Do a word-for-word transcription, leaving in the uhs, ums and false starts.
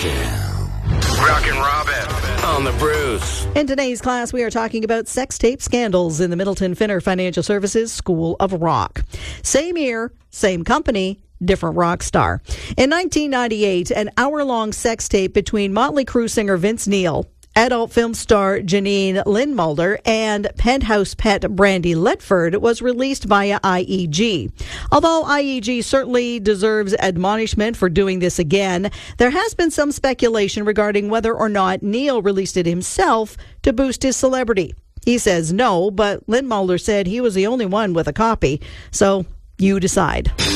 Rockin' Robin on the Bruce. In today's class, we are talking about sex tape scandals in the Middleton Finner Financial Services School of Rock. Same year, same company, different rock star. In nineteen ninety-eight, an hour-long sex tape between Motley Crue singer Vince Neil, adult film star Janine Lindmulder, and Penthouse pet Brandy Letford was released via I E G. Although I E G certainly deserves admonishment for doing this again, there has been some speculation regarding whether or not Neil released it himself to boost his celebrity. He says no, but Lindmulder said he was the only one with a copy. So you decide.